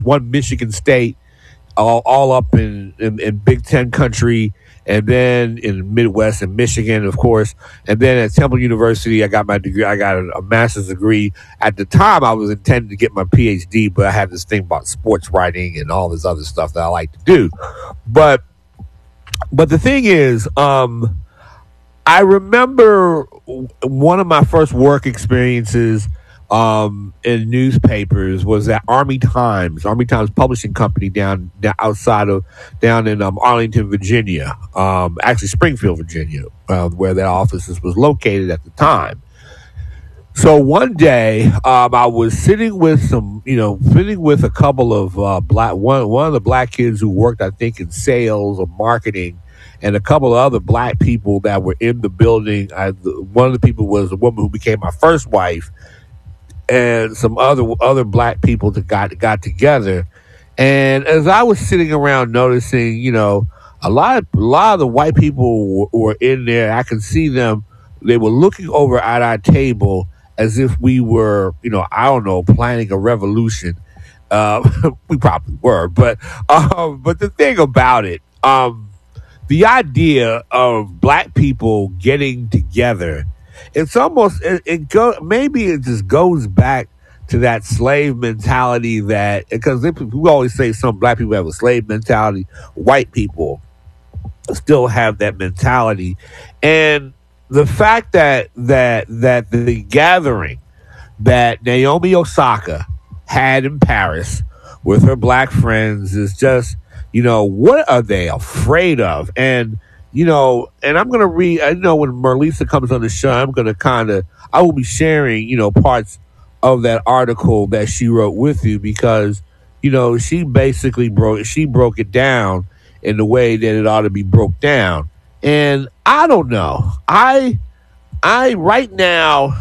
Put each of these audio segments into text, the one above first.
one Michigan State, all up in Big Ten country, and then in the Midwest in Michigan, of course, and then at Temple University, I got my degree. I got a master's degree. At the time, I was intending to get my PhD, but I had this thing about sports writing and all this other stuff that I like to do. But the thing is, I remember one of my first work experiences in newspapers was at Army Times Publishing Company down in Arlington, Virginia, actually Springfield, Virginia, where that office was located at the time. So one day, I was sitting with a couple of one of the black kids who worked, I think, in sales or marketing, and a couple of other black people that were in the building. One of the people was a woman who became my first wife, and some other black people that got together. And as I was sitting around noticing, a lot of the white people were in there. I could see them. They were looking over at our table as if we were, I don't know, planning a revolution. We probably were, but the thing about it, the idea of black people getting together, it's almost maybe it just goes back to that slave mentality, that because we always say some black people have a slave mentality, white people still have that mentality, and the fact that the gathering that Naomi Osaka had in Paris with her black friends is just, what are they afraid of? And I'm going to read, when Merlisa comes on the show, I will be sharing, parts of that article that she wrote with you, because, she basically broke it down in the way that it ought to be broke down. And I don't know. I right now,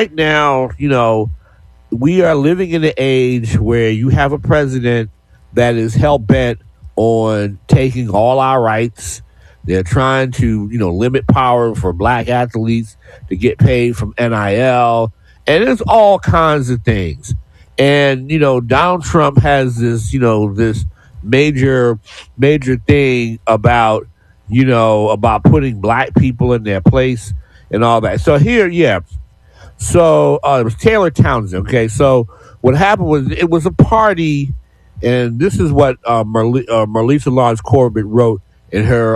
we are living in an age where you have a president that is hell-bent on taking all our rights. They're trying to, limit power for black athletes to get paid from NIL. And there's all kinds of things. And, Donald Trump has this, this major thing about, about putting black people in their place and all that. So here, yeah. So it was Taylor Townsend. Okay. So what happened was, it was a party, and this is what Merlisa Lawrence Corbett wrote in her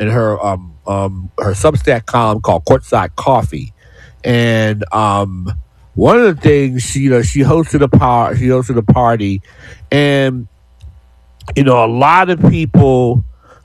Substack column called Courtside Coffee. And one of the things, she hosted a party, and a lot of people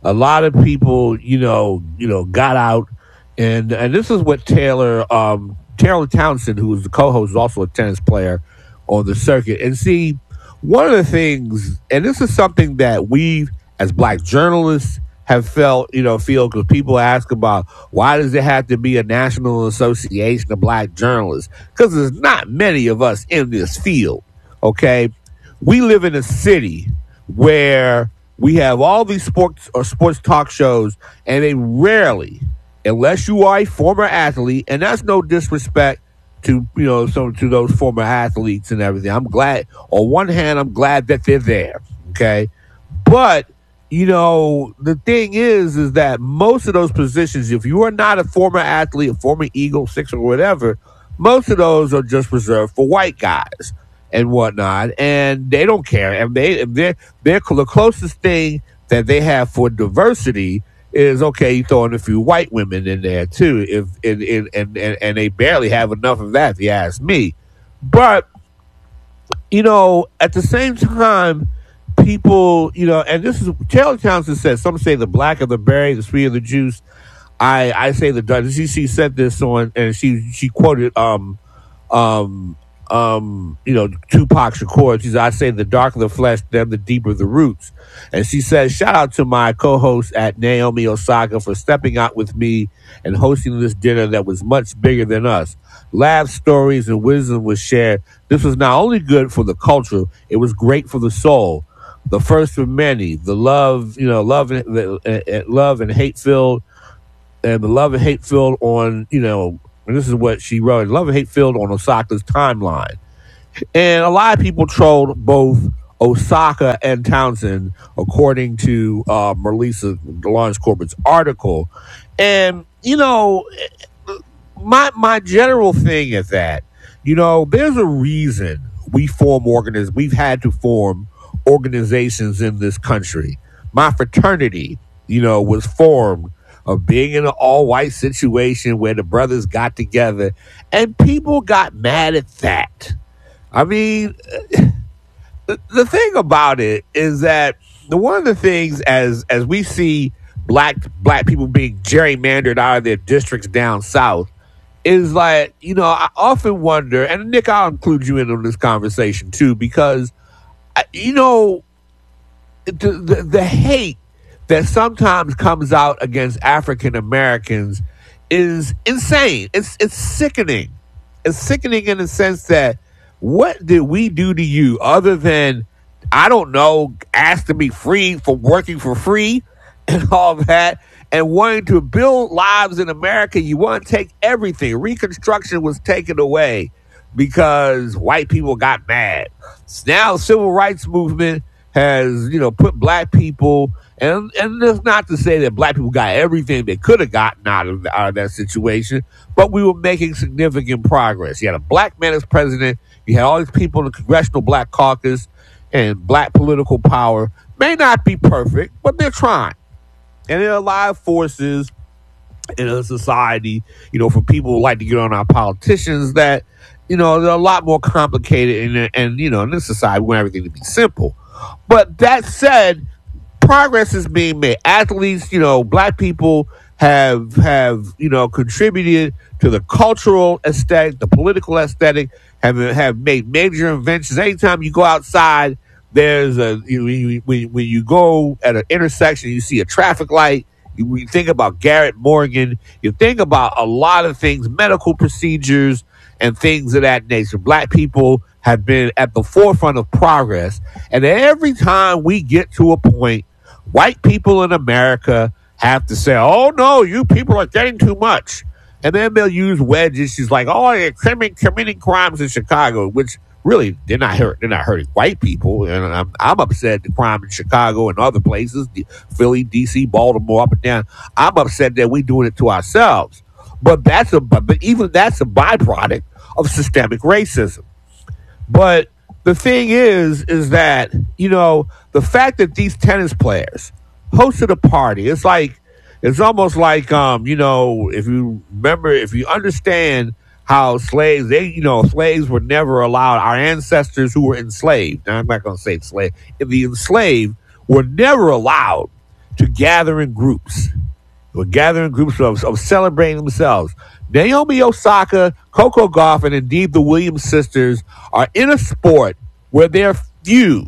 got out, and this is what Taylor Townsend, who was the co-host, is also a tennis player on the circuit. And see, one of the things, and this is something that we as black journalists have feel, because people ask about, why does there have to be a national association of black journalists? Because there's not many of us in this field, okay? We live in a city where we have all these sports talk shows, and they rarely, unless you are a former athlete, and that's no disrespect to, to those former athletes and everything. I'm glad, on one hand, I'm glad that they're there, okay? But, the thing is that most of those positions, if you are not a former athlete, a former Eagle, Sixer, or whatever, most of those are just reserved for white guys and whatnot, and they don't care. And they're the closest thing that they have for diversity is, okay, you throw in a few white women in there too, and they barely have enough of that, if you ask me. But at the same time, people, and this is Taylor Townsend says, some say the black of the berry, the sweet of the juice. I say the dark. She said this on, and she quoted Tupac Shakur. She said, I say the darker the flesh, then the deeper the roots. And she says, shout out to my co-host at Naomi Osaka for stepping out with me and hosting this dinner that was much bigger than us. Laughs, stories, and wisdom was shared. This was not only good for the culture, it was great for the soul. The first of many, the love and hate filled, and the love and hate filled on, and this is what she wrote, love and hate filled on Osaka's timeline. And a lot of people trolled both Osaka and Townsend, according to Melissa Lawrence Corbett's article. And, my general thing is that, there's a reason we've had to form organizations in this country. My fraternity, was formed of being in an all-white situation where the brothers got together and people got mad at that. I mean, the thing about it is that one of the things as we see black people being gerrymandered out of their districts down south is like, I often wonder, and Nick, I'll include you in on this conversation too, because, the hate that sometimes comes out against African Americans is insane. It's sickening. It's sickening in the sense that what did we do to you other than, I don't know, ask to be free from working for free and all that, and wanting to build lives in America? You want to take everything. Reconstruction was taken away because white people got mad. Now, civil rights movement has, put black people, and that's not to say that black people got everything they could have gotten out of that situation, but we were making significant progress. You had a black man as president. You had all these people in the Congressional Black Caucus and black political power. May not be perfect, but they're trying. And there are a lot of forces in a society, for people who like to get on our politicians that, they're a lot more complicated. And in this society, we want everything to be simple. But that said, progress is being made. Athletes, black people have contributed to the cultural aesthetic, the political aesthetic, have made major inventions. Anytime you go outside, there's when you go at an intersection, you see a traffic light. You think about Garrett Morgan. You think about a lot of things, medical procedures and things of that nature. Black people have been at the forefront of progress. And every time we get to a point, white people in America have to say, oh, no, you people are getting too much. And then they'll use wedge issues like, oh, they're committing crimes in Chicago, which really they're not hurting white people. And I'm upset at the crime in Chicago and other places, Philly, D.C., Baltimore, up and down. I'm upset that we're doing it to ourselves. But even that's a byproduct of systemic racism. But the thing is that, the fact that these tennis players hosted a party, it's almost like, if you understand how slaves were never allowed, our ancestors who were enslaved, now I'm not going to say enslaved, the enslaved were never allowed to gather in groups. They were gathering groups of celebrating themselves. Naomi Osaka, Coco Gauff, and indeed the Williams sisters are in a sport where they're few.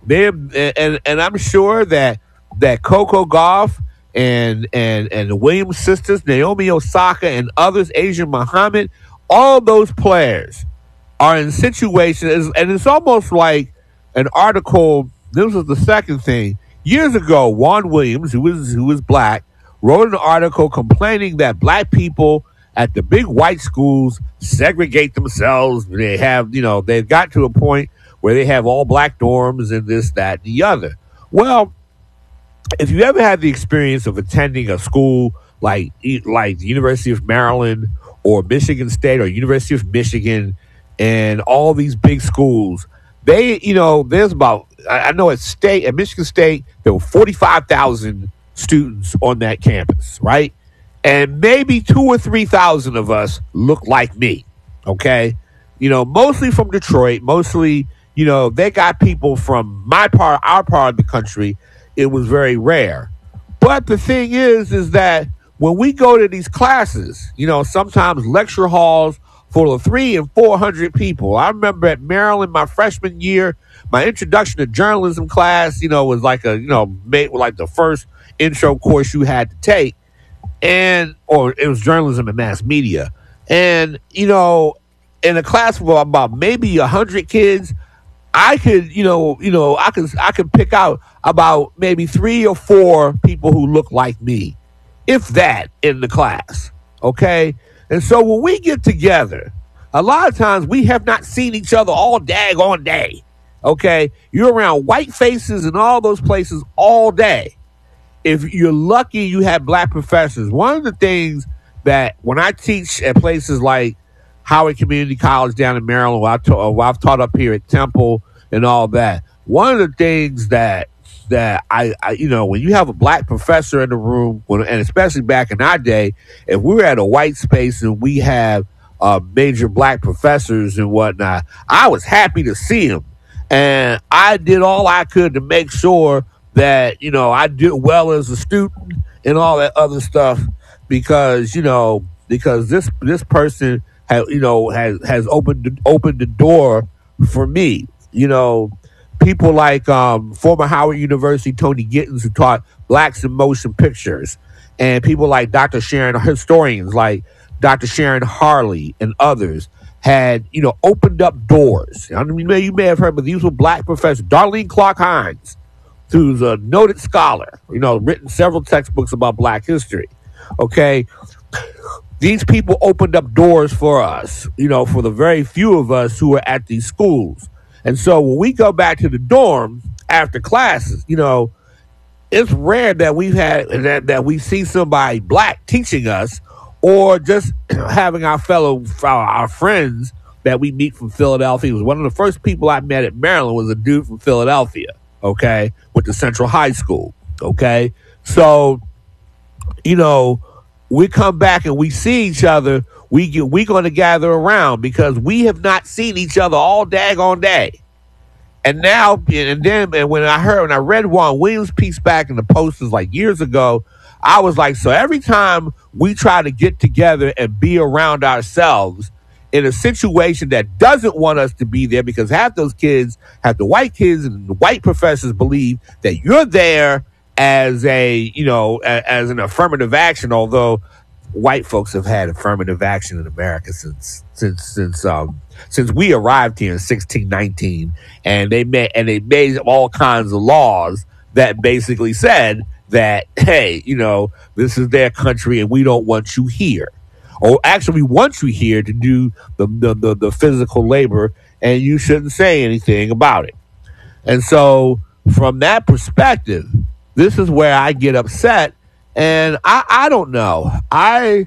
And I'm sure that Coco Gauff and the Williams sisters, Naomi Osaka and others, Asia Muhammad, all those players are in situations, and it's almost like an article. This was the second thing. Years ago, Juan Williams, who was black, wrote an article complaining that black people at the big white schools segregate themselves. They have, they've got to a point where they have all black dorms and this, that, and the other. Well, if you ever had the experience of attending a school like the University of Maryland or Michigan State or University of Michigan and all these big schools, there's about, I know at Michigan State, there were 45,000 students on that campus, right? And maybe 2,000 or 3,000 of us look like me, okay? Mostly from Detroit, mostly, they got people from our part of the country. It was very rare. But the thing is that when we go to these classes, sometimes lecture halls full of 300 and 400 people. I remember at Maryland, my freshman year, my introduction to journalism class, was like like the first intro course you had to take. Or it was journalism and mass media. And, in a class of about maybe 100 kids, I could pick out about maybe 3 or 4 people who look like me, if that, in the class. Okay. And so when we get together, a lot of times we have not seen each other all daggone day. Okay, you're around white faces in all those places all day. If you're lucky, you have black professors. One of the things that when I teach at places like Howard Community College down in Maryland, where I've taught up here at Temple and all that, one of the things that I when you have a black professor in the room, and especially back in our day, if we were at a white space and we have major black professors and whatnot, I was happy to see them, and I did all I could to make sure that I did well as a student and all that other stuff, because this person has opened the door for me. People like former Howard University Tony Gittins, who taught blacks in motion pictures, and people like historians like Dr. Sharon Harley and others had opened up doors. I mean, you may have heard, but these were black professors. Darlene Clark Hines, who's a noted scholar, written several textbooks about black history. Okay. These people opened up doors for us, for the very few of us who were at these schools. And so when we go back to the dorm after classes, it's rare that that we see somebody black teaching us, or just having our friends that we meet from Philadelphia. It was one of the first people I met at Maryland was a dude from Philadelphia. Okay, went to Central High School. Okay, so we come back and we see each other. We're going to gather around because we have not seen each other all daggone day. And now, and when I read Juan Williams' piece back in the Posters like years ago, I was like, so every time we try to get together and be around ourselves in a situation that doesn't want us to be there, because half the white kids and the white professors believe that you're there as as an affirmative action, although white folks have had affirmative action in America since we arrived here in 1619, and they made all kinds of laws that basically said that, hey, this is their country and we don't want you here, or actually we want you here to do the physical labor, and you shouldn't say anything about it. And so from that perspective, this is where I get upset. And I don't know. And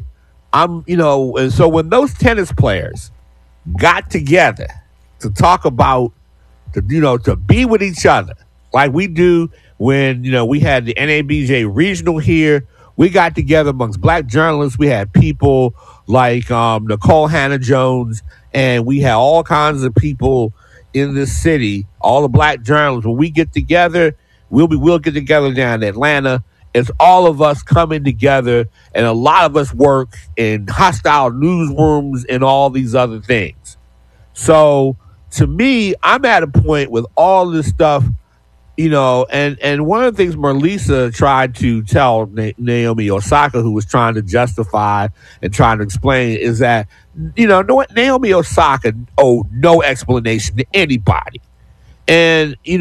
so when those tennis players got together to talk about, to be with each other, like we do when, we had the NABJ regional here, we got together amongst black journalists. We had people like Nicole Hannah-Jones, and we had all kinds of people in this city, all the black journalists. When we get together, we'll get together down in Atlanta. It's all of us coming together, and a lot of us work in hostile newsrooms and all these other things. So to me, I'm at a point with all this stuff, and one of the things Marlisa tried to tell Naomi Osaka, who was trying to justify and trying to explain, is that, Naomi Osaka owed no explanation to anybody. And, in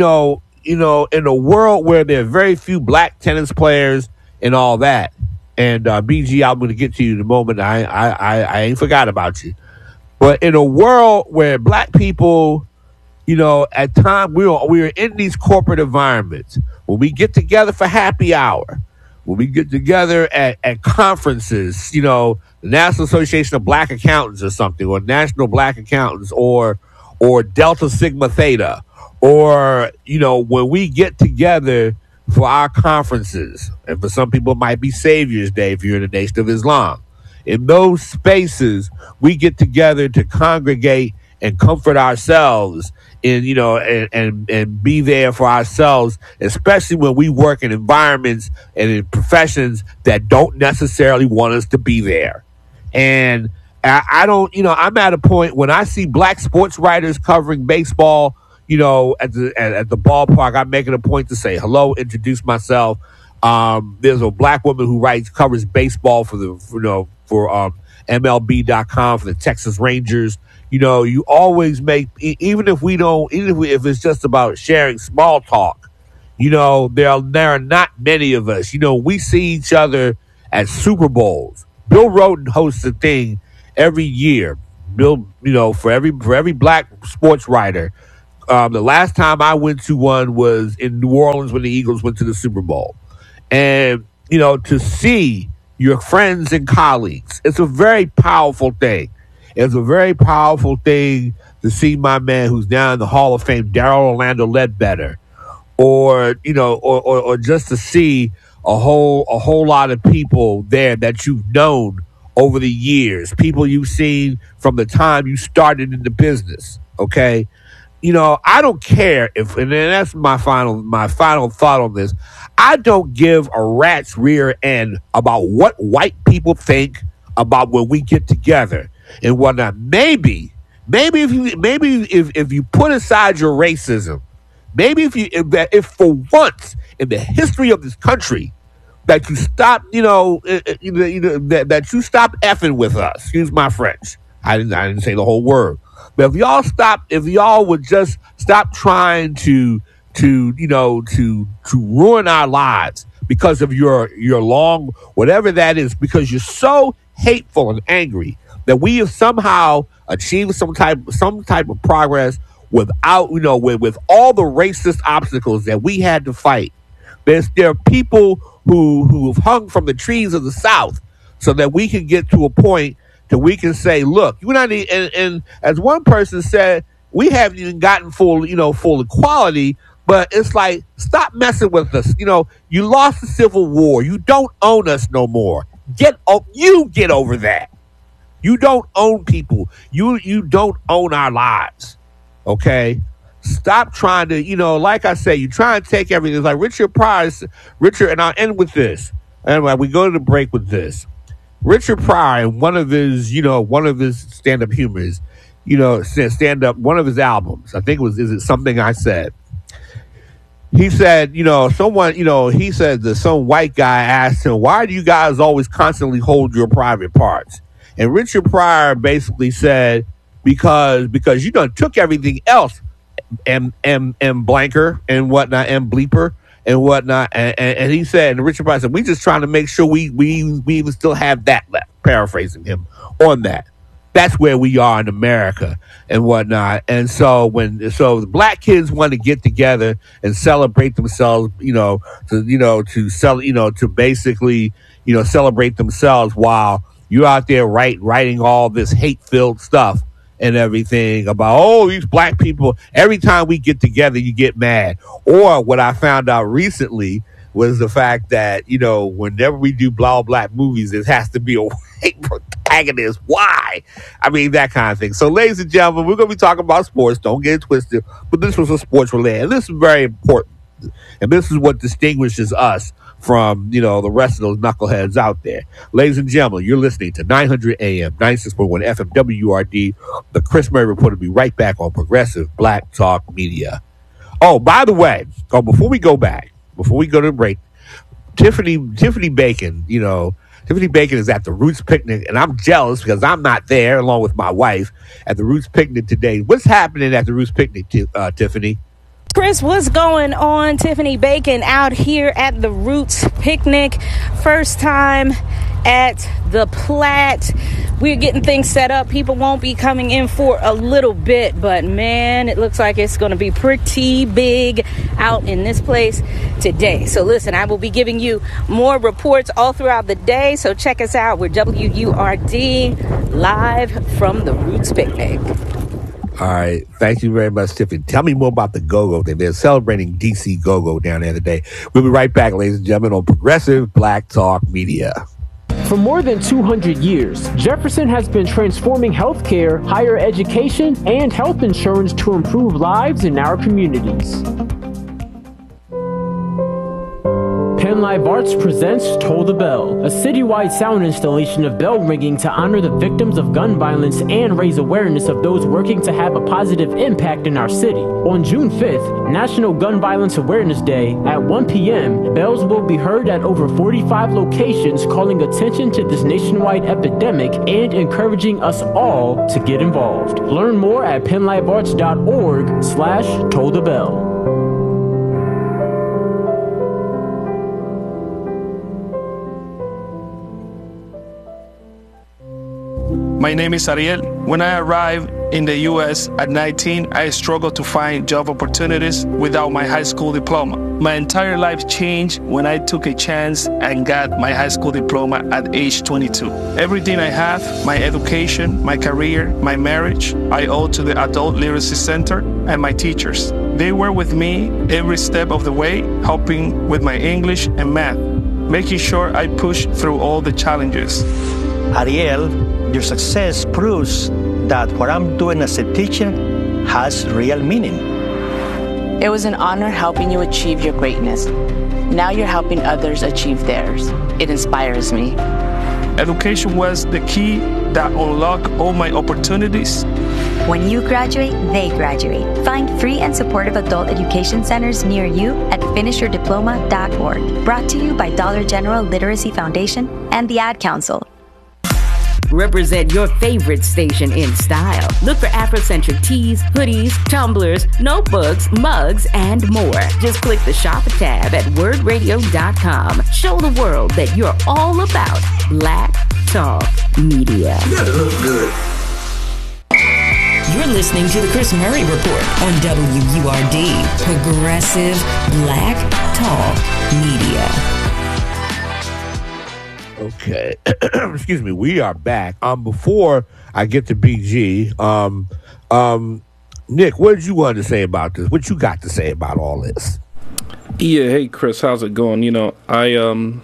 a world where there are very few black tennis players and all that, and BG, I'm going to get to you in a moment. I ain't forgot about you. But in a world where black people, at times we're in these corporate environments, when we get together for happy hour, when we get together at conferences, the National Association of Black Accountants or something, or National Black Accountants, or Delta Sigma Theta, or, when we get together for our conferences, and for some people it might be Savior's Day if you're in the Nation of Islam. In those spaces, we get together to congregate and comfort ourselves and be there for ourselves, especially when we work in environments and in professions that don't necessarily want us to be there. And I don't, I'm at a point when I see black sports writers covering baseball, at the ballpark, I'm making a point to say hello, introduce myself. There's a black woman who covers baseball for MLB.com for the Texas Rangers. You always make, even if it's just about sharing small talk, there are not many of us. We see each other at Super Bowls. Bill Rhoden hosts a thing every year. Bill, for every black sports writer, The last time I went to one was in New Orleans when the Eagles went to the Super Bowl. And, to see your friends and colleagues, it's a very powerful thing. It's a very powerful thing to see my man who's now in the Hall of Fame, Daryl Orlando Ledbetter, or just to see a whole lot of people there that you've known over the years, people you've seen from the time you started in the business. Okay, I don't care if, and then that's my final thought on this. I don't give a rat's rear end about what white people think about when we get together and whatnot. Maybe if you put aside your racism, maybe if for once in the history of this country that you stop, that you stop effing with us. Excuse my French. I didn't say the whole word. But if y'all would just stop trying to ruin our lives because of your long whatever that is, because you're so hateful and angry that we have somehow achieved some type of progress without with all the racist obstacles that we had to fight. There are people who have hung from the trees of the South so that we can get to a point that we can say, look, you're not, and as one person said, we haven't even gotten full equality, but it's like, stop messing with us. You lost the Civil War. You don't own us no more. Get over that. You don't own people. You don't own our lives. Okay? Stop trying to, like I say, you try and take everything. It's like Richard Pryor, and I'll end with this. And we go to the break with this. Richard Pryor, one of his stand-up humors, one of his albums, I think it was, Is It Something I Said? He said, he said that some white guy asked him, why do you guys always constantly hold your private parts? And Richard Pryor basically said, because you done took everything else, M blanker and whatnot, M bleeper and whatnot. And he said, and Richard Pryor said, we just trying to make sure we even still have that left. Paraphrasing him on that. That's where we are in America and whatnot. And so the black kids want to get together and celebrate themselves, to basically, celebrate themselves while you're out there writing all this hate-filled stuff and everything about, these black people. Every time we get together, you get mad. Or what I found out recently was the fact that, whenever we do black movies, it has to be a white protagonist. Why? I mean, that kind of thing. So, ladies and gentlemen, we're going to be talking about sports. Don't get it twisted. But this was a sports related. And this is very important. And this is what distinguishes us from, the rest of those knuckleheads out there. Ladies and gentlemen, you're listening to 900 AM, 96.1 FM, WRD. The Chris Murray Report will be right back on Progressive Black Talk Media. Oh, by the way, before we go to the break, Tiffany Bacon, Tiffany Bacon is at the Roots Picnic, and I'm jealous because I'm not there along with my wife at the Roots Picnic today. What's happening at the Roots Picnic, Tiffany? Chris, what's going on? Tiffany Bacon out here at the Roots Picnic. First time at the Platte. We're getting things set up. People won't be coming in for a little bit, but man, it looks like it's going to be pretty big out in this place today. So listen, I will be giving you more reports all throughout the day. So check us out. We're WURD live from the Roots Picnic. All right. Thank you very much, Tiffany. Tell me more about the Go-Go thing. They're celebrating DC Go-Go down there today. We'll be right back, ladies and gentlemen, on Progressive Black Talk Media. For more than 200 years, Jefferson has been transforming healthcare, higher education, and health insurance to improve lives in our communities. Penn Live Arts presents Toll the Bell, a citywide sound installation of bell ringing to honor the victims of gun violence and raise awareness of those working to have a positive impact in our city. On June 5th, National Gun Violence Awareness Day, at 1 p.m., bells will be heard at over 45 locations, calling attention to this nationwide epidemic and encouraging us all to get involved. Learn more at PennLiveArts.org/tollthebell. My name is Ariel. When I arrived in the U.S. at 19, I struggled to find job opportunities without my high school diploma. My entire life changed when I took a chance and got my high school diploma at age 22. Everything I have, my education, my career, my marriage, I owe to the Adult Literacy Center and my teachers. They were with me every step of the way, helping with my English and math, making sure I pushed through all the challenges. Ariel, your success proves that what I'm doing as a teacher has real meaning. It was an honor helping you achieve your greatness. Now you're helping others achieve theirs. It inspires me. Education was the key that unlocked all my opportunities. When you graduate, they graduate. Find free and supportive adult education centers near you at finishyourdiploma.org. Brought to you by Dollar General Literacy Foundation and the Ad Council. Represent your favorite station in style. Look for Afrocentric tees, hoodies, tumblers, notebooks, mugs, and more. Just click the Shop tab at wordradio.com. Show the world that you're all about Black Talk Media. You gotta look good. You're listening to the Chris Murray Report on WURD, Progressive Black Talk Media. Okay. Excuse me. We are back. Before I get to BG, Nick, what did you want to say about this? What you got to say about all this? Yeah. Hey, Chris, how's it going? You know, I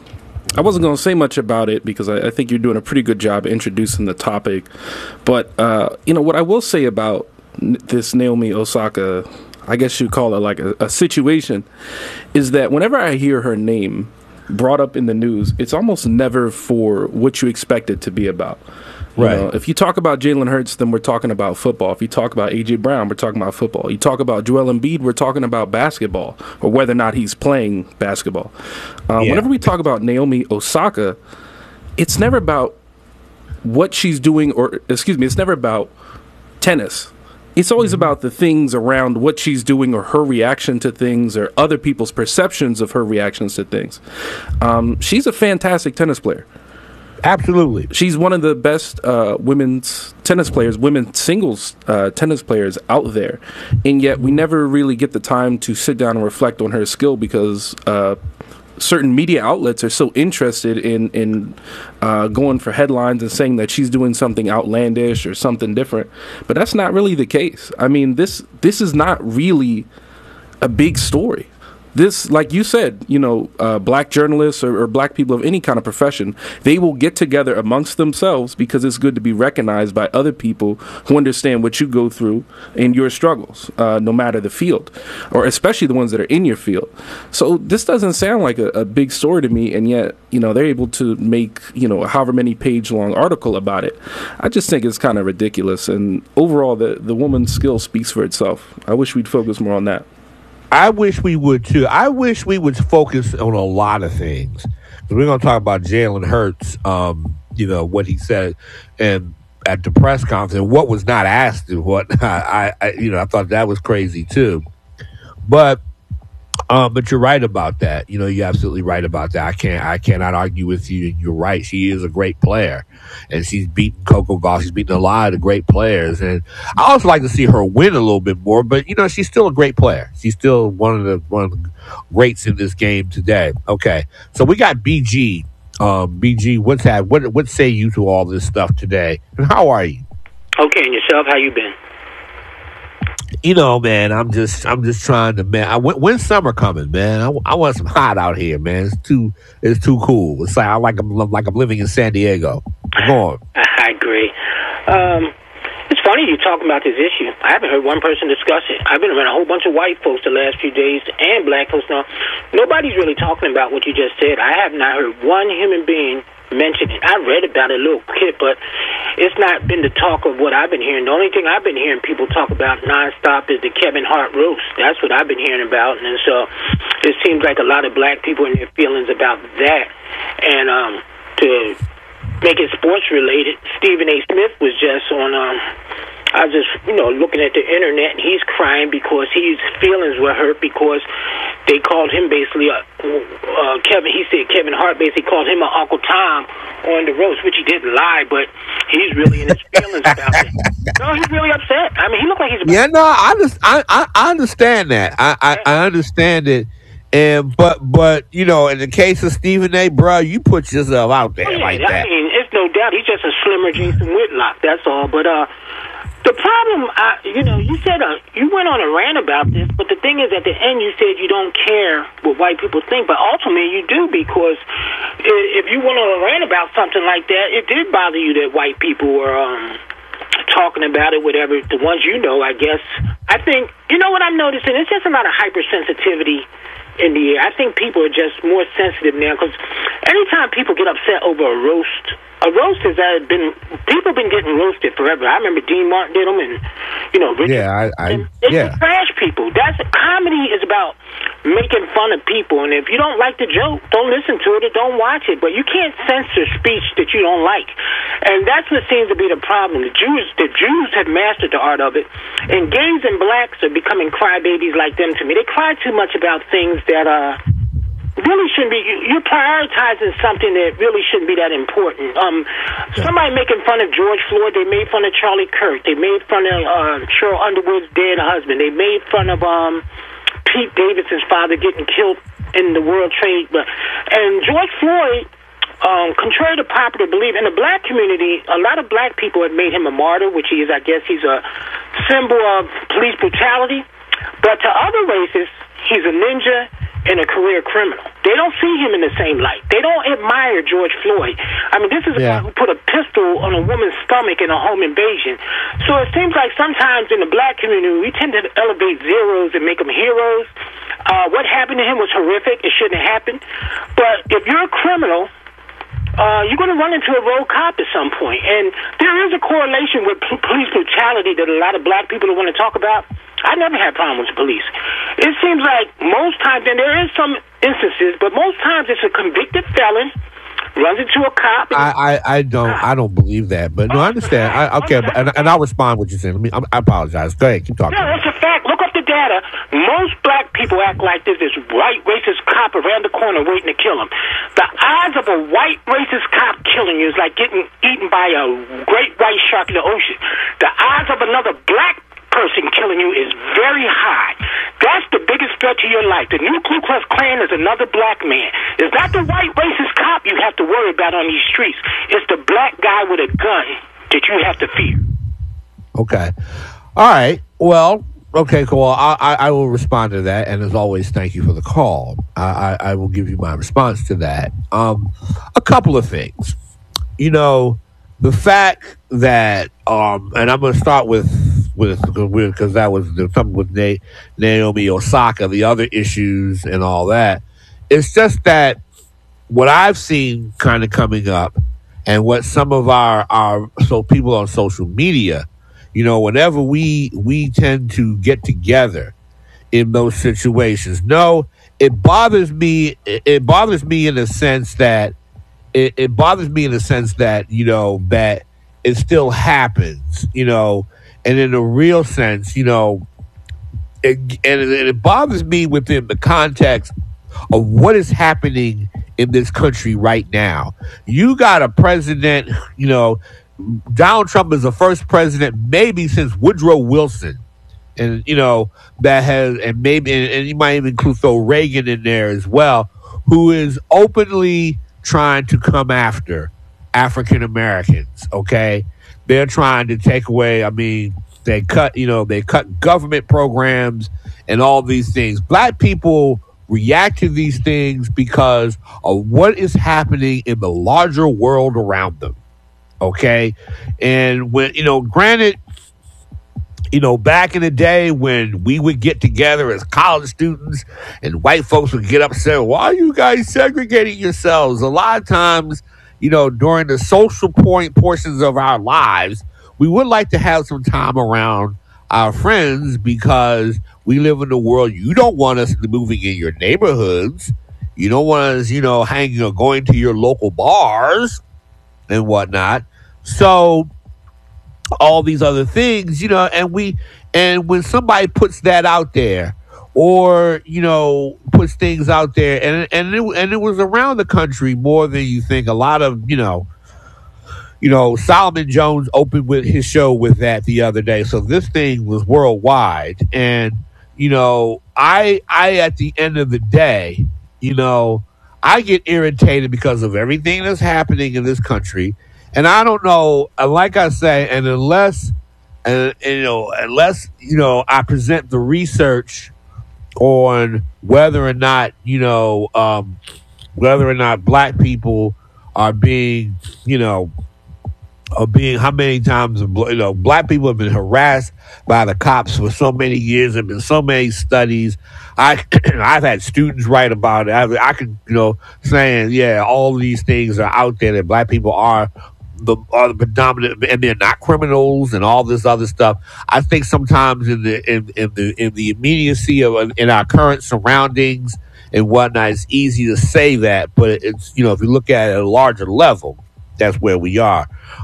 wasn't going to say much about it because I think you're doing a pretty good job introducing the topic. But, you know, what I will say about this Naomi Osaka, I guess you'd call it like a situation, is that whenever I hear her name brought up in the news, it's almost never for what you expect it to be about. Right. You know, if you talk about Jalen Hurts, then we're talking about football. If you talk about A.J. Brown, we're talking about football. You talk about Joel Embiid, we're talking about basketball, or whether or not he's playing basketball. Whenever we talk about Naomi Osaka, it's never about what she's doing, or, excuse me, it's never about tennis. It's always about the things around what she's doing or her reaction to things or other people's perceptions of her reactions to things. She's a fantastic tennis player. Absolutely. She's one of the best women's tennis players, women's singles tennis players out there. And yet we never really get the time to sit down and reflect on her skill because certain media outlets are so interested in going for headlines and saying that she's doing something outlandish or something different. But that's not really the case. I mean, this is not really a big story. This, like you said, you know, black journalists or black people of any kind of profession, they will get together amongst themselves because it's good to be recognized by other people who understand what you go through in your struggles, no matter the field, or especially the ones that are in your field. So this doesn't sound like a big story to me, and yet, you know, they're able to make, you know, however many page long article about it. I just think it's kind of ridiculous, and overall, the woman's skill speaks for itself. I wish we'd focus more on that. I wish we would too. I wish we would focus on a lot of things. We're going to talk about Jalen Hurts, you know, what he said and at the press conference and what was not asked and what I thought that was crazy too. But you're right about that. You know, you're absolutely right about that. I cannot argue with you. You're right. She is a great player, and she's beaten Coco Gauff. She's beaten a lot of great players, and I also like to see her win a little bit more. But you know, she's still a great player. She's still one of the greats in this game today. Okay, so we got BG. BG, what say you to all this stuff today, and how are you? Okay, and yourself? How you been? You know, man, I'm just trying to, man. When's summer coming, man? I want some hot out here, man. It's too cool. It's like I'm living in San Diego. Go on. I agree. It's funny you talking about this issue. I haven't heard one person discuss it. I've been around a whole bunch of white folks the last few days and black folks now. Nobody's really talking about what you just said. I have not heard one human being mention it. I read about it a little bit, but it's not been the talk of what I've been hearing. The only thing I've been hearing people talk about nonstop is the Kevin Hart roast. That's what I've been hearing about, and so it seems like a lot of black people in their feelings about that. And to make it sports related, Stephen A. Smith was just on I was just, looking at the internet, and he's crying because his feelings were hurt because they called him basically, Kevin Hart basically called him an Uncle Tom on the roast, which he didn't lie, but he's really in his feelings about it. No, he's really upset. I mean, he looked like he's... I understand that. I understand it. And but in the case of Stephen A., bro, you put yourself out there like that. I mean, it's no doubt he's just a slimmer Jason Whitlock. That's all. But the problem, you said you went on a rant about this, but the thing is, at the end, you said you don't care what white people think, but ultimately you do, because if you went on a rant about something like that, it did bother you that white people were talking about it, whatever. The ones I guess. I think what I'm noticing. It's just a lot of hypersensitivity in the air. I think people are just more sensitive now, because anytime people get upset over a roast has people have been getting roasted forever. I remember Dean Martin did them, and Richard. They trash people. Comedy is about making fun of people, and if you don't like the joke, don't listen to it or don't watch it. But you can't censor speech that you don't like, and that's what seems to be the problem. The Jews have mastered the art of it, and gays and blacks are becoming crybabies like them to me. They cry too much about things that really shouldn't be. You're prioritizing something that really shouldn't be that important. Somebody making fun of George Floyd. They made fun of Charlie Kirk. They made fun of Cheryl Underwood's dead husband. They made fun of Pete Davidson's father getting killed in the World Trade. And George Floyd, contrary to popular belief, in the black community, a lot of black people have made him a martyr, which he is. I guess he's a symbol of police brutality. But to other races, he's a ninja and a career criminal. They don't see him in the same light. They don't admire George Floyd. I mean, this is a guy who put a pistol on a woman's stomach in a home invasion. So it seems like sometimes in the black community, we tend to elevate zeros and make them heroes. What happened to him was horrific. It shouldn't have happened. But if you're a criminal, you're going to run into a road cop at some point. And there is a correlation with police brutality that a lot of black people don't want to talk about. I never had problems with the police. It seems like most times, and there is some instances, but most times it's a convicted felon runs into a cop. I don't believe that, but no, I understand. And I'll respond what you're saying. I apologize. Go ahead, keep talking. No, it's a fact. Look up the data. Most black people act like there's this white racist cop around the corner waiting to kill him. The odds of a white racist cop killing you is like getting eaten by a great white shark in the ocean. The odds of another black person killing you is very high. That's the biggest threat to your life. The new Ku Klux Klan is another black man. It's not the white racist cop you have to worry about on these streets. It's the black guy with a gun that you have to fear. Okay. All right. Well, okay, cool. I will respond to that. And as always, thank you for the call. I will give you my response to that. A couple of things. The fact that, and I'm going to start with because that was something with Naomi Osaka, the other issues and all that. It's just that what I've seen kind of coming up, and what some of our people on social media, whenever we tend to get together in those situations. No, it bothers me. It bothers me in the sense that it bothers me in the sense that that it still happens. And in a real sense, it bothers me within the context of what is happening in this country right now. You got a president, Donald Trump is the first president maybe since Woodrow Wilson. And, that has, and maybe, and you might even include Reagan in there as well, who is openly trying to come after African Americans. Okay. They're trying to take away, they cut government programs and all these things. Black people react to these things because of what is happening in the larger world around them. Okay. And when, granted, back in the day when we would get together as college students and white folks would get upset, why are you guys segregating yourselves? A lot of times, during the social portions of our lives, we would like to have some time around our friends because we live in a world. You don't want us moving in your neighborhoods. You don't want us, hanging or going to your local bars and whatnot. So all these other things, and when somebody puts that out there, or puts things out there, and it was around the country more than you think. A lot of Solomon Jones opened with his show with that the other day, so this thing was worldwide. And I at the end of the day, I get irritated because of everything that's happening in this country, and I don't know. Like I say, and unless I present the research on whether or not black people are being how many times black people have been harassed by the cops for so many years. There have been so many studies. I've had students write about it. I can saying all these things are out there that black people are the predominant, and they're not criminals and all this other stuff. I think sometimes in the immediacy of in our current surroundings and whatnot, it's easy to say that, but it's if you look at it at a larger level, that's where we are.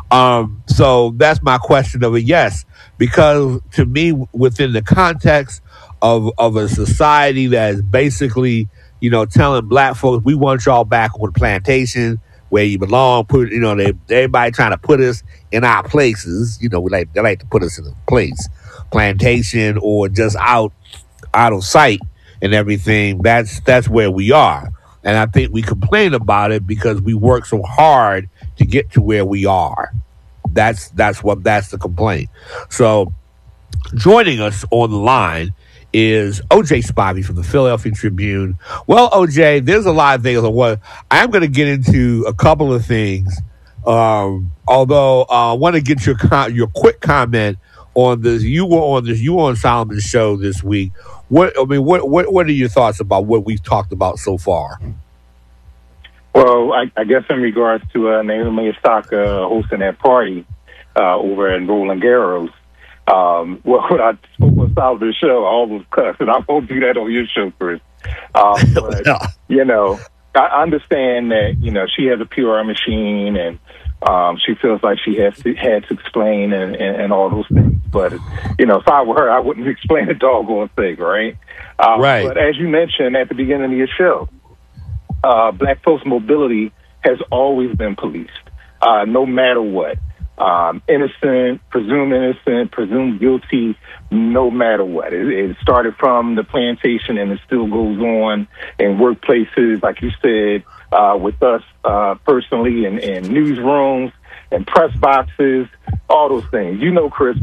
So that's my question of it. Yes, because to me, within the context of a society that is basically telling black folks, we want y'all back on the plantation where you belong. Everybody trying to put us in our places. They like to put us in a place, plantation, or just out of sight and everything. That's where we are, and I think we complain about it because we work so hard to get to where we are. That's the complaint. So, joining us on the line is OJ Spivey from the Philadelphia Tribune. Well, OJ, there's a lot of things. I'm going to get into a couple of things. Although I want to get your quick comment on this. You were on Solomon's show this week. What are your thoughts about what we've talked about so far? Well, I guess in regards to Naomi Osaka hosting that party over in Roland Garros. When I spoke on Solomon's show, I almost cussed, and I won't do that on your show, Chris. But, I understand that, she has a PR machine, and she feels like she had to explain and all those things. But, if I were her, I wouldn't explain a doggone thing, right? Right. But as you mentioned at the beginning of your show, black folks' mobility has always been policed, no matter what. Innocent, presumed guilty, no matter what. It started from the plantation, and it still goes on in workplaces, like you said, with us personally, in newsrooms and press boxes, all those things. Chris,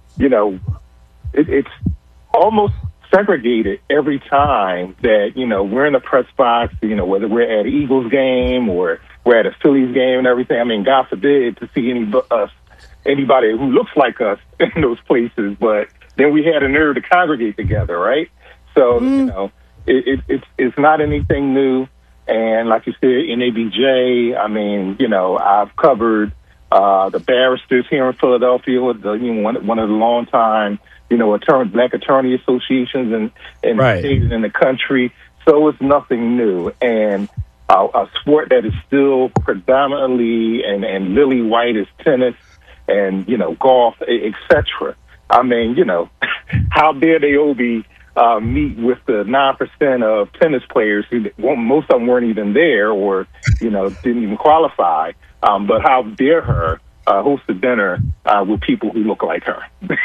it's almost segregated every time that, we're in the press box, whether we're at an Eagles game or we're at a Phillies game and everything. I mean, God forbid to see anybody who looks like us in those places, but then we had a nerve to congregate together, right? So, it's not anything new. And like you said, NABJ, I mean, I've covered the barristers here in Philadelphia, one of the long time, black attorney associations and right. states in the country. So it's nothing new. And a sport that is still predominantly and lily white is tennis and, golf, etc. I mean, how dare they meet with the 9% of tennis players who most of them weren't even there or, didn't even qualify. But how dare her host a dinner with people who look like her?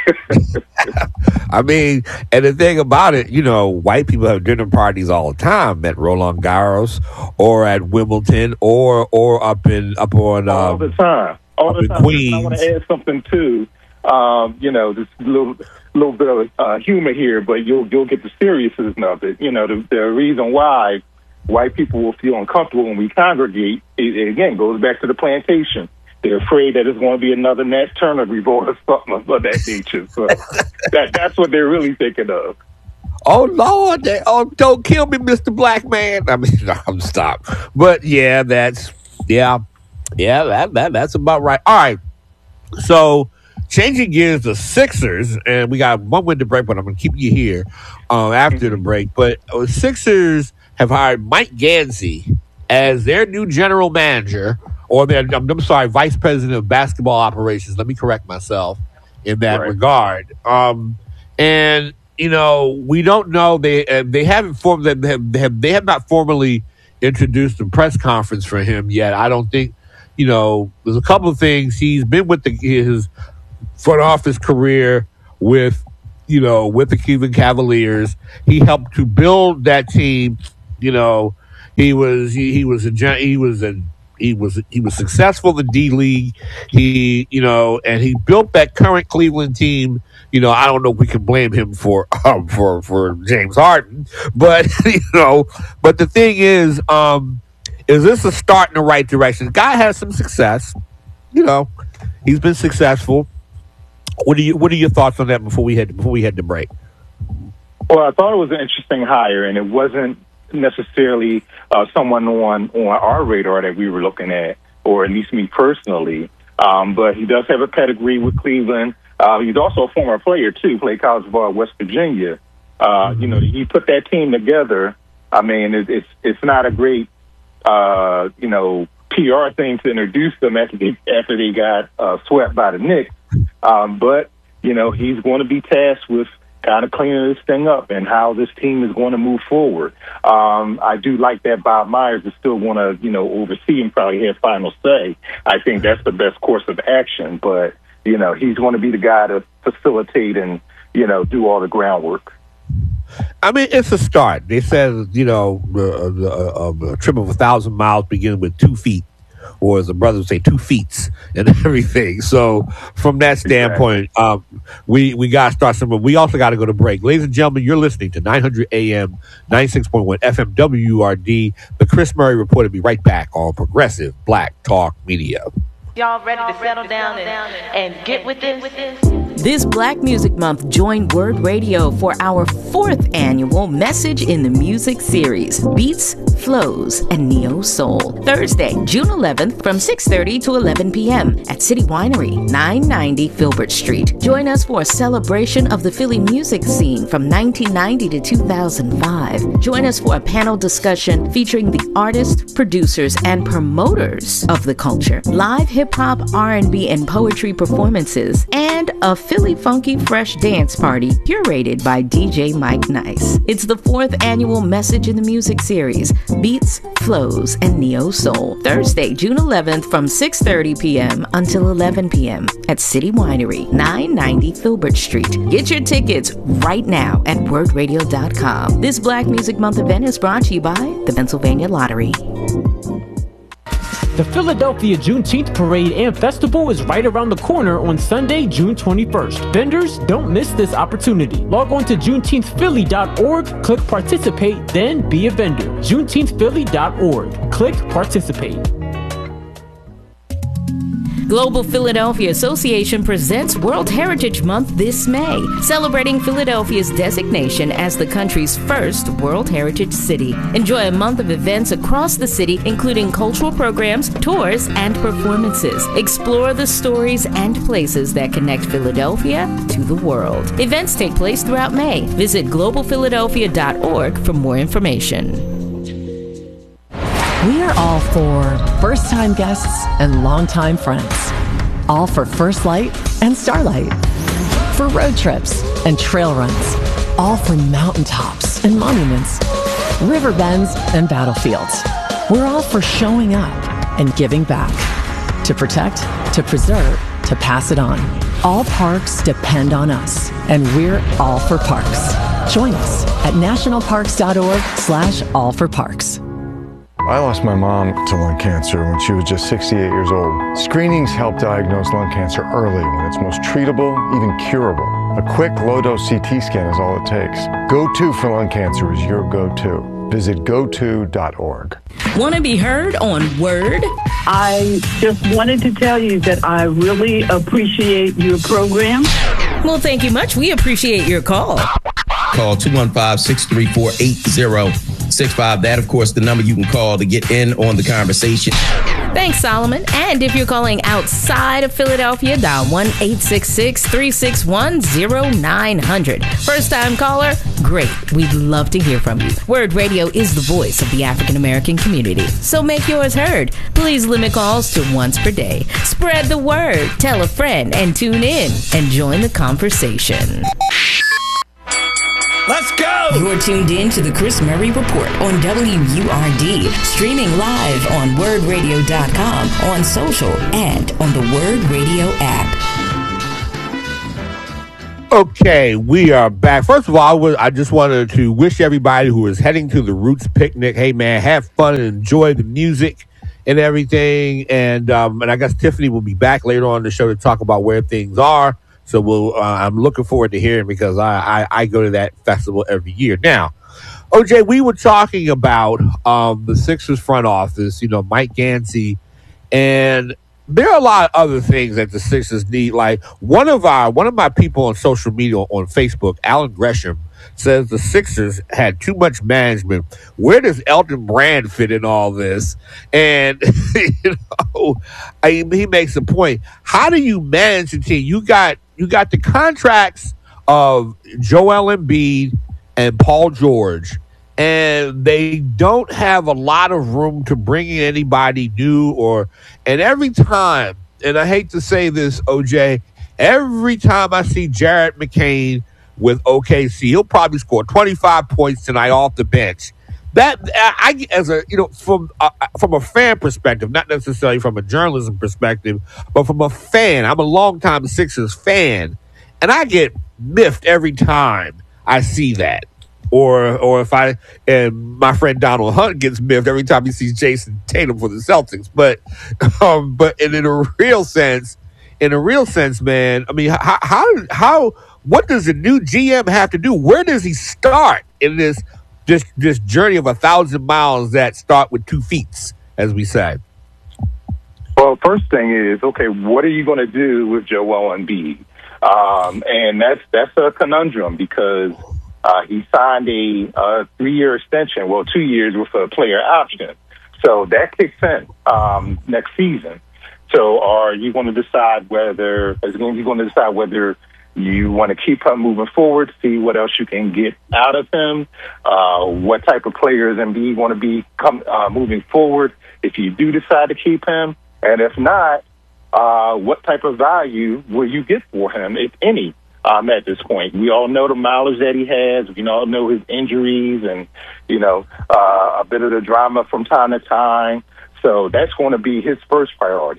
I mean, and the thing about it, white people have dinner parties all the time at Roland Garros or at Wimbledon or up on all the time. All the time. Queens. I want to add something too. Just a little bit of humor here, but you'll get the seriousness of it. The reason why white people will feel uncomfortable when we congregate, it again goes back to the plantation. They're afraid that it's going to be another Nat Turner revolt or something of that nature. So that's what they're really thinking of. Oh Lord! Don't kill me, Mr. Black Man. I mean, I'm stop. But yeah, that's about right. All right, so. Changing gears, the Sixers, and we got 1 minute break, but I'm going to keep you here after the break. But Sixers have hired Mike Gansey as their new general manager, or their, I'm sorry, vice president of basketball operations. Let me correct myself. in that regard. And you know, we don't know. They haven't formed. They have not formally introduced a press conference for him yet. I don't think. You know, there's a couple of things. He's been with his front office career with the Cleveland Cavaliers. He helped to build that team. You know, he was successful in the D League. And he built that current Cleveland team. You know, I don't know if we can blame him for James Harden, but but the thing is this a start in the right direction? The guy has some success. You know, he's been successful. What are your thoughts on that before we head to break? Well, I thought it was an interesting hire, and it wasn't necessarily someone on our radar that we were looking at, or at least me personally. But he does have a pedigree with Cleveland. He's also a former player too. Played college ball at West Virginia. You know, he put that team together. I mean, it's not a great PR thing to introduce them after they got swept by the Knicks. But you know, he's going to be tasked with kind of cleaning this thing up and how this team is going to move forward. I do like that Bob Myers is still going to, oversee and probably have final say. I think that's the best course of action. But, he's going to be the guy to facilitate and, do all the groundwork. I mean, it's a start. They said, a trip of 1,000 miles begins with 2 feet. Or as the brothers would say, 2 feet and everything. So from that standpoint, we got to start somewhere. We also got to go to break. Ladies and gentlemen, you're listening to 900 AM, 96.1 FM WURD. The Chris Murray Report will be right back on Progressive Black Talk Media. Y'all ready to settle down and get with this? This Black Music Month, join Word Radio for our 4th annual Message in the Music series, Beats, Flows, and Neo Soul. Thursday, June 11th from 6:30 to 11 p.m. at City Winery, 990 Filbert Street. Join us for a celebration of the Philly music scene from 1990 to 2005. Join us for a panel discussion featuring the artists, producers, and promoters of the culture, live hip-hop, R&B, and poetry performances, and a Philly Funky Fresh dance party curated by DJ Mike Nice. It's the 4th annual Message in the Music series, Beats, Flows, and Neo Soul. Thursday, June 11th from 6:30 p.m. until 11 p.m. at City Winery, 990 Filbert Street. Get your tickets right now at wordradio.com. This Black Music Month event is brought to you by the Pennsylvania Lottery. The Philadelphia Juneteenth Parade and Festival is right around the corner on Sunday, June 21st. Vendors, don't miss this opportunity. Log on to JuneteenthPhilly.org, click Participate, then be a vendor. JuneteenthPhilly.org. Click Participate. Global Philadelphia Association presents World Heritage Month this May, celebrating Philadelphia's designation as the country's first World Heritage City. Enjoy a month of events across the city, including cultural programs, tours, and performances. Explore the stories and places that connect Philadelphia to the world. Events take place throughout May. Visit globalphiladelphia.org for more information. We are all for first-time guests and longtime friends. All for First Light and Starlight. For road trips and trail runs. All for mountaintops and monuments. River bends and battlefields. We're all for showing up and giving back. To protect, to preserve, to pass it on. All parks depend on us, and we're all for parks. Join us at nationalparks.org/allforparks. I lost my mom to lung cancer when she was just 68 years old. Screenings help diagnose lung cancer early when it's most treatable, even curable. A quick low-dose CT scan is all it takes. Go-To for lung cancer is your go-to. Visit goto.org. Want to be heard on Word? I just wanted to tell you that I really appreciate your program. Well, thank you much. We appreciate your call. Call 215-634-80 888-665. That, of course, the number you can call to get in on the conversation. Thanks, Solomon. And if you're calling outside of Philadelphia, dial 1-866-361-0900. First-time caller? Great. We'd love to hear from you. Word Radio is the voice of the African American community, so make yours heard. Please limit calls to once per day. Spread the word, tell a friend, and tune in and join the conversation. Let's go! You're tuned in to the Chris Murray Report on WURD, streaming live on wordradio.com, on social, and on the Word Radio app. Okay, we are back. First of all, I just wanted to wish everybody who is heading to the Roots picnic, hey man, have fun and enjoy the music and everything. And I guess Tiffany will be back later on in the show to talk about where things are. So I'm looking forward to hearing, because I go to that festival every year. Now, OJ, we were talking about the Sixers front office, Mike Gansey, and there are a lot of other things that the Sixers need. Like one of my people on social media on Facebook, Alan Gresham, says the Sixers had too much management. Where does Elton Brand fit in all this? And he makes a point. How do you manage a team? You got the contracts of Joel Embiid and Paul George, and they don't have a lot of room to bring in anybody new. And every time, and I hate to say this, OJ, every time I see Jared McCain with OKC, he'll probably score 25 points tonight off the bench. That from a fan perspective, not necessarily from a journalism perspective, but from a fan. I'm a longtime Sixers fan, and I get miffed every time I see that. Or and my friend Donald Hunt gets miffed every time he sees Jason Tatum for the Celtics. But in a real sense, man, I mean, what does the new GM have to do? Where does he start in this journey of 1,000 miles that start with 2 feet, as we say? Well, first thing is, okay, what are you going to do with Joel Embiid? And that's a conundrum, because he signed a 3-year extension, 2 years with a player option. So that kicks in next season. So are you going to decide whether you want to keep him moving forward, see what else you can get out of him, what type of players Embiid want to be moving forward if you do decide to keep him, and if not, what type of value will you get for him, if any, at this point? We all know the mileage that he has. We all know his injuries and, a bit of the drama from time to time. So that's going to be his first priority.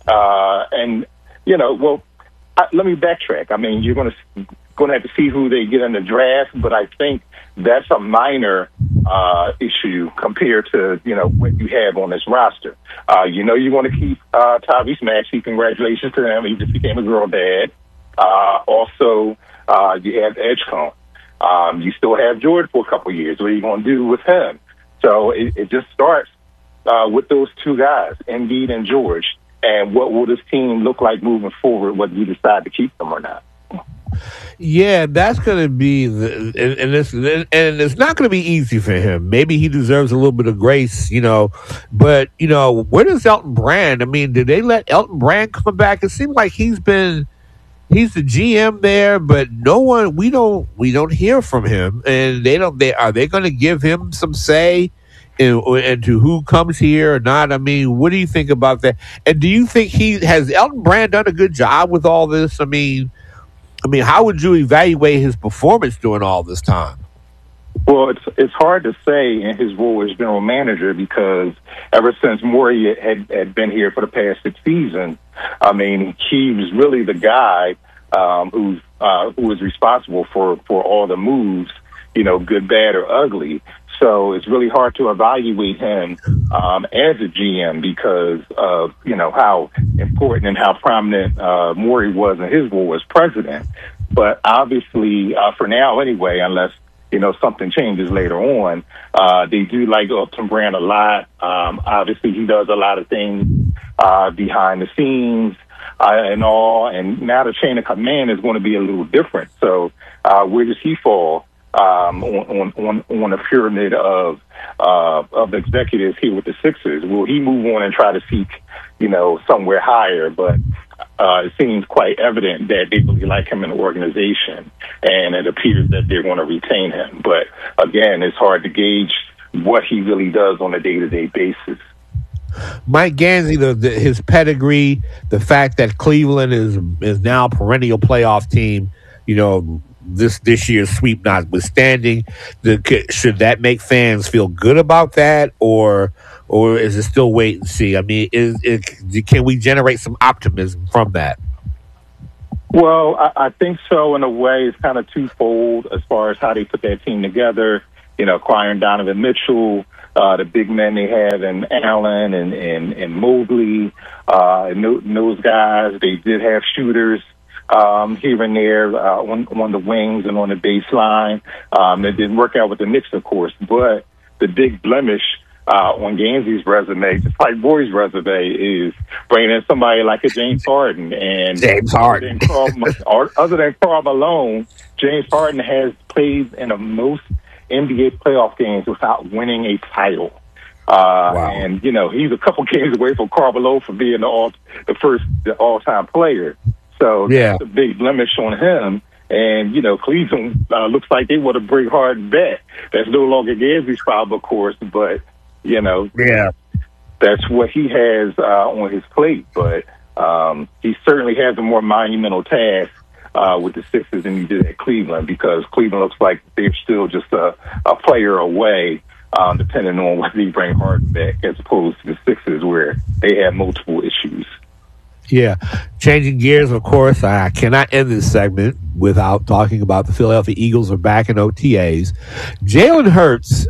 Let me backtrack. I mean, you're going to have to see who they get in the draft, but I think that's a minor issue compared to what you have on this roster. You want to keep Tyrese Maxey. Congratulations to him. He just became a girl dad. Also, you have Edgecombe. You still have Jordan for a couple years. What are you going to do with him? So it just starts with those two guys, Embiid and George. And what will this team look like moving forward, whether you decide to keep them or not? Yeah, that's going to be, and it's not going to be easy for him. Maybe he deserves a little bit of grace, But where does Elton Brand? I mean, did they let Elton Brand come back? It seems like he's the GM there, but we don't hear from him, and are they going to give him some say and to who comes here or not? I mean, what do you think about that? And do you think has Elton Brand done a good job with all this? I mean, how would you evaluate his performance during all this time? Well, it's hard to say in his role as general manager, because ever since Morey had been here for the past 6 seasons, I mean, he was really the guy who was responsible for all the moves, good, bad, or ugly. So it's really hard to evaluate him as a GM because of, how important and how prominent Morey was in his role as president. But obviously, for now anyway, unless, something changes later on, they do like Elton Brand a lot. Obviously, he does a lot of things behind the scenes and all. And now the chain of command is going to be a little different. So where does he fall on a pyramid of executives here with the Sixers. Will he move on and try to seek, somewhere higher? But it seems quite evident that they really like him in the organization, and it appears that they're going to retain him. But again, it's hard to gauge what he really does on a day-to-day basis. Mike Gansey, his pedigree, the fact that Cleveland is now a perennial playoff team, this year's sweep notwithstanding, should that make fans feel good about that, or is it still wait and see? I mean, can we generate some optimism from that? Well, I think so. In a way, it's kind of twofold as far as how they put that team together. Acquiring Donovan Mitchell, the big men they have in Allen and Mobley, and those guys. They did have shooters here and there on the wings and on the baseline. It didn't work out with the Knicks, of course, but the big blemish on Gansey's resume, just like Boyd's resume, is bringing in somebody like a James Harden. And James Harden. Other than Karl Malone, James Harden has played in the most NBA playoff games without winning a title. Wow. And, he's a couple games away from Karl Malone for being the all-time player. So that's a big blemish on him. And, Cleveland looks like they want to bring Harden back. That's no longer Gansey's problem, of course, but, that's what he has on his plate. But he certainly has a more monumental task with the Sixers than he did at Cleveland, because Cleveland looks like they're still just a player away, depending on whether they bring Harden back, as opposed to the Sixers where they have multiple issues. Yeah. Changing gears, of course, I cannot end this segment without talking about the Philadelphia Eagles are back in OTAs. Jalen Hurts,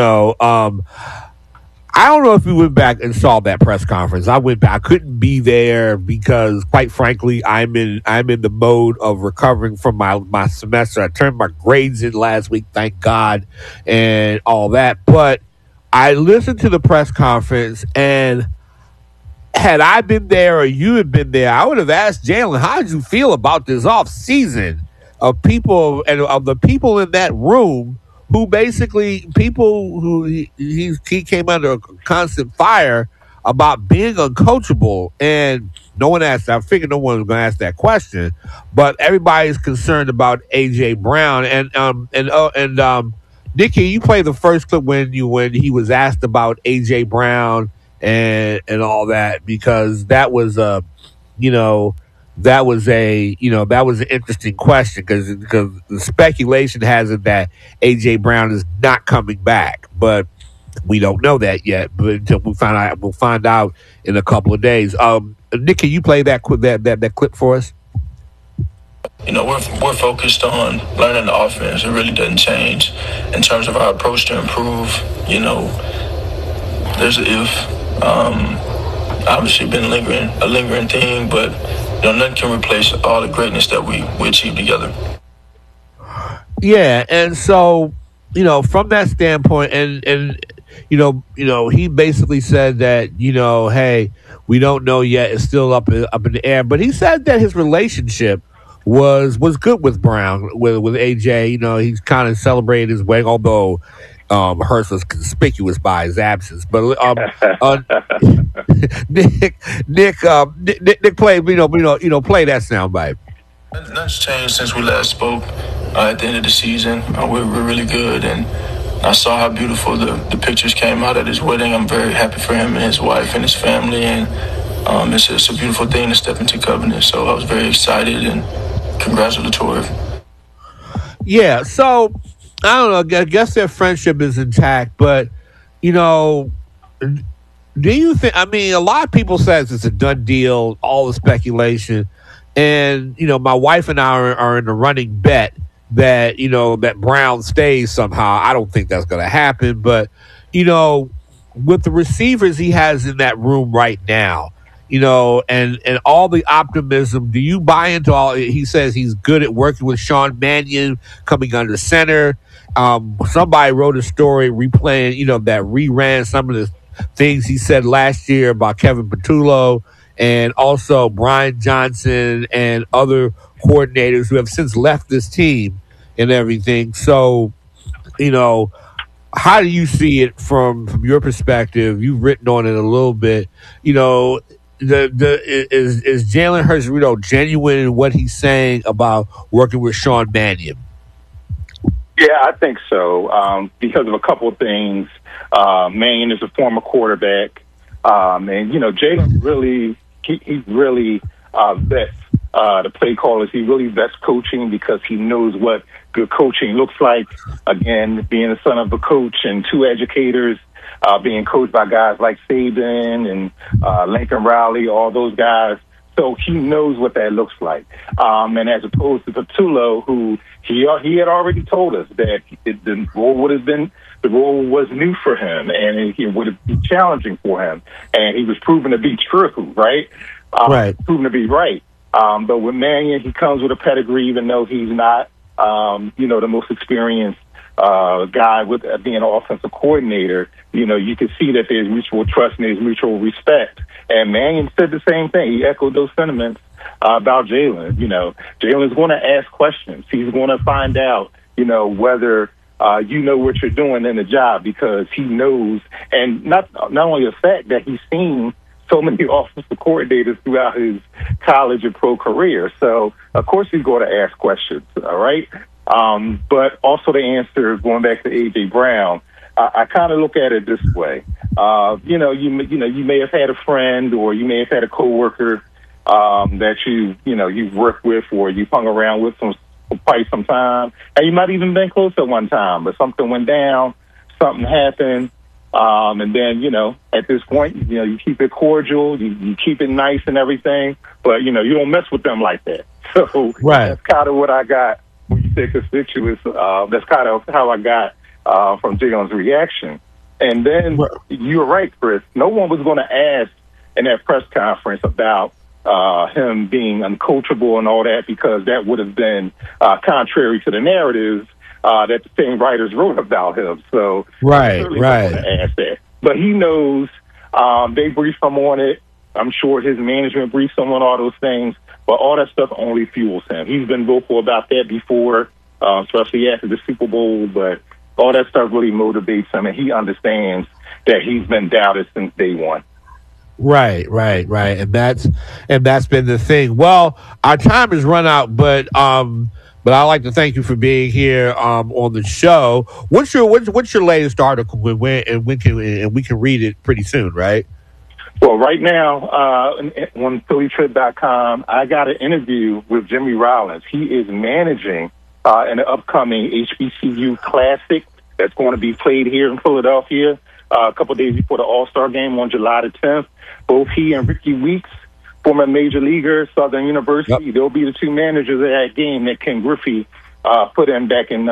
I don't know if we went back and saw that press conference. I went back. I couldn't be there because, quite frankly, I'm in the mode of recovering from my semester. I turned my grades in last week, thank God, and all that. But I listened to the press conference, and had I been there or you had been there, I would have asked Jalen, how did you feel about this off season of people and of the people in that room who basically people who he came under constant fire about being uncoachable, and no one asked. I figured no one was going to ask that question, but everybody's concerned about AJ Brown and Nikki, you played the first clip when he was asked about AJ Brown and all that, because that was an interesting question because the speculation has it that AJ Brown is not coming back, but we don't know that yet. But until we'll find out in a couple of days. Nick, can you play that clip for us? We're focused on learning the offense. It really doesn't change in terms of our approach to improve. There's an if. Obviously been a lingering thing, but nothing can replace all the greatness that we achieved together. Yeah, and so from that standpoint, and he basically said that hey, we don't know yet. It's still up in the air. But he said that his relationship was good with Brown, with AJ. He's kind of celebrated his wedding, although Hurst was conspicuous by his absence. But Nick, play play that soundbite. Nothing's changed since we last spoke at the end of the season. We're really good, and I saw how beautiful the pictures came out at his wedding. I'm very happy for him and his wife and his family, and it's a beautiful thing to step into covenant. So I was very excited and congratulatory. Yeah, so I don't know. I guess their friendship is intact, but do you think? I mean, a lot of people says it's a done deal. All the speculation, and my wife and I are in the running bet that that Brown stays somehow. I don't think that's going to happen, but with the receivers he has in that room right now, and all the optimism, do you buy into all? He says he's good at working with Sean Mannion coming under center. Somebody wrote a story replaying, that reran some of the things he said last year about Kevin Patullo and also Brian Johnson and other coordinators who have since left this team. and everything. So, how do you see it from your perspective? You've written on it a little bit. Is Jalen Hurts, genuine in what he's saying about working with Sean Mannion? Yeah, I think so. Because of a couple of things. Mannion is a former quarterback. And Jalen really, he really vets the play callers. He really vets coaching because he knows what good coaching looks like. Again, being the son of a coach and two educators, being coached by guys like Saban and Lincoln Riley, all those guys. So he knows what that looks like. And as opposed to Patullo, who he had already told us that the role was new for him and it would be challenging for him. And he was proven to be true, right? Proven to be right. But with Mannion, he comes with a pedigree, even though he's not, the most experienced guy with being an offensive coordinator. You can see that there's mutual trust and there's mutual respect. And Mannion said the same thing. He echoed those sentiments about Jalen. Jalen's going to ask questions. He's going to find out, whether you know what you're doing in the job, because he knows, and not only the fact that he's seen so many offensive coordinators throughout his college and pro career. So, of course, he's going to ask questions, all right? But also the answer, going back to A.J. Brown, I kind of look at it this way. You may have had a friend or you may have had a coworker that you've worked with or you've hung around with for quite some time, and you might even been close at one time, but something went down, something happened, and then at this point, you keep it cordial, you keep it nice and everything, but you don't mess with them like that. So That's kind of what I got when you say conspicuous. That's kind of how I got from Jalen's reaction. And then you're right, Chris. No one was going to ask in that press conference about him being uncoachable and all that, because that would have been contrary to the narrative that the same writers wrote about him. So right. Ask that. But he knows they briefed him on it. I'm sure his management briefed him on all those things, but all that stuff only fuels him. He's been vocal about that before, especially after the Super Bowl, but all that stuff really motivates him, and he understands that he's been doubted since day one. Right. And that's been the thing. Well, our time has run out, but I'd like to thank you for being here on the show. What's your latest article and we can read it pretty soon, right? Well, right now on PhillyTrip.com, I got an interview with Jimmy Rollins. He is managing an upcoming HBCU Classic that's going to be played here in Philadelphia a couple of days before the All-Star game on July the 10th. Both he and Ricky Weeks, former major leaguer, Southern University, they'll be the two managers of that game that Ken Griffey put in back in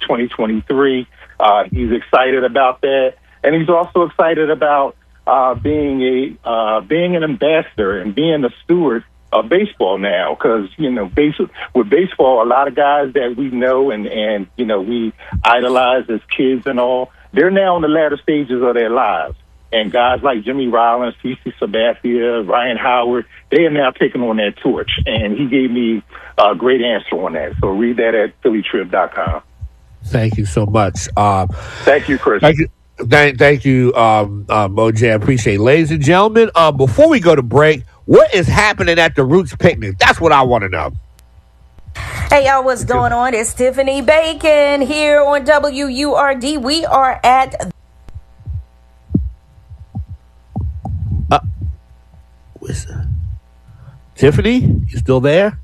2023. He's excited about that. And he's also excited about being an ambassador and being a steward of baseball now, because with baseball, a lot of guys that we know and we idolize as kids and all, they're now in the latter stages of their lives. And guys like Jimmy Rollins, CeCe Sabathia, Ryan Howard, they are now taking on that torch. And he gave me a great answer on that. So read that at PhillyTrip.com. Thank you so much. Thank you, Chris. Thank you, Moj. I appreciate it. Ladies and gentlemen, before we go to break, what is happening at the Roots Picnic? That's what I want to know. Hey, y'all, what's going on? It's Tiffany Bacon here on WURD. We are at... Tiffany, you still there?